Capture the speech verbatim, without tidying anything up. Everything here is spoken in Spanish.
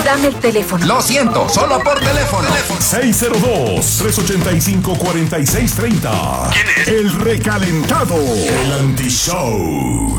Dame el teléfono. Lo siento, solo por teléfono. seis cero dos, tres ocho cinco, cuatro seis tres cero. ¿Quién es? El recalentado. El anti-show.